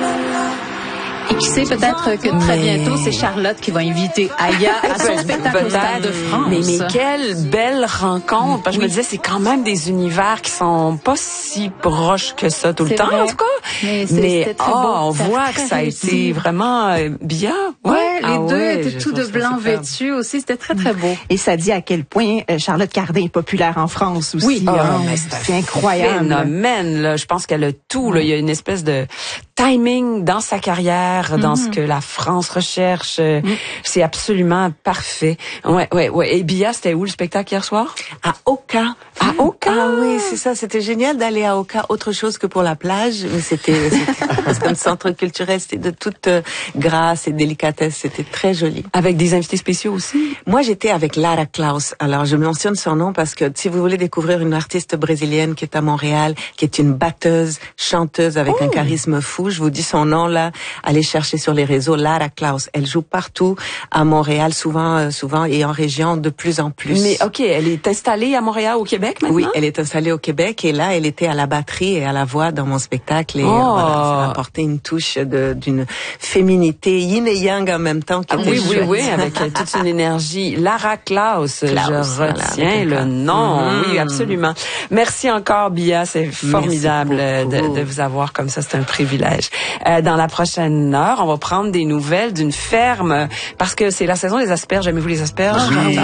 Et qui sait, peut-être que très bientôt, c'est Charlotte qui va inviter Aya à son spectacle au Stade de France. Mais quelle belle rencontre. Parce que je me disais, c'est quand même des univers qui sont pas si proches que ça tout le temps, en tout cas. Mais très beau. On voit que ça a été vraiment bien. Ouais, les deux étaient tout de blanc vêtus aussi. C'était très, très beau. Et ça dit à quel point Charlotte Cardin est populaire en France aussi. Oui, mais c'est incroyable. Phénomène, là. Je pense qu'elle a tout, là. Il y a une espèce de timing dans sa carrière, dans ce que la France recherche. C'est absolument parfait. Ouais. Et Bia, c'était où le spectacle hier soir? À Oka. À Oka? Ah oui, c'est ça. C'était génial d'aller à Oka. Autre chose que pour la plage. Mais c'était parce qu'un centre culturel, c'était de toute grâce et délicatesse. C'était très joli. Avec des invités spéciaux aussi? Moi, j'étais avec Lara Klaus. Alors, je mentionne son nom parce que si vous voulez découvrir une artiste brésilienne qui est à Montréal, qui est une batteuse, chanteuse avec un charisme fou, je vous dis son nom là, allez chercher sur les réseaux, Lara Klaus. Elle joue partout à Montréal, souvent et en région de plus en plus. Mais ok, elle est installée à Montréal, au Québec maintenant? Oui, elle est installée au Québec et là, elle était à la batterie et à la voix dans mon spectacle et voilà, ça a apporté une touche d'une féminité yin et yang en même temps qui était chouette. Oui, avec toute une énergie. Lara Klaus, je retiens le nom. Oui, absolument. Merci encore, Bia. C'est formidable de vous avoir comme ça. C'est un privilège. Dans la prochaine heure, on va prendre des nouvelles d'une ferme parce que c'est la saison des asperges. Aimez-vous les asperges?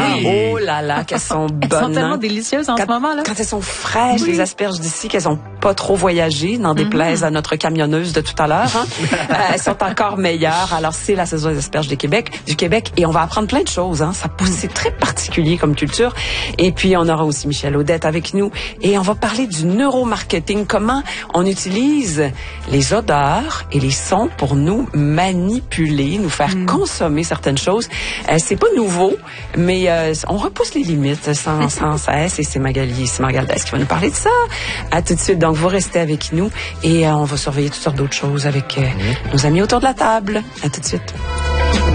Oh là là, qu'elles sont bonnes. Elles sont tellement délicieuses en ce moment là. Quand elles sont fraîches, les asperges d'ici, qu'elles ont pas trop voyagé, n'en déplaise à notre camionneuse de tout à l'heure. Elles sont encore meilleures. Alors c'est la saison des asperges du Québec et on va apprendre plein de choses. C'est très particulier comme culture. Et puis on aura aussi Michel Audette avec nous et on va parler du neuromarketing, comment on utilise les odeurs et les sons pour nous manipuler, nous faire consommer certaines choses. C'est pas nouveau, mais on repousse les limites sans cesse et c'est Margaldes qui va nous parler de ça. À tout de suite. Donc vous restez avec nous et on va surveiller toutes sortes d'autres choses avec nos amis autour de la table. À tout de suite.